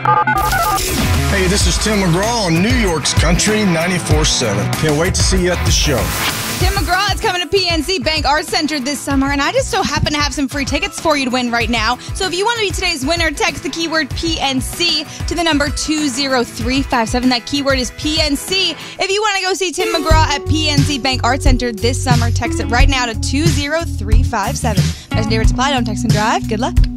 Hey, this is Tim McGraw on New York's Country 94.7. Can't wait to see you at the show. Tim McGraw is coming to PNC Bank Arts Center this summer, and I just so happen to have some free tickets for you to win right now. So if you want to be today's winner, text the keyword PNC to the number 20357. That keyword is PNC. If you want to go see Tim McGraw at PNC Bank Arts Center this summer, text it right now to 20357. There's Neighborhood Supply. Don't text and drive. Good luck.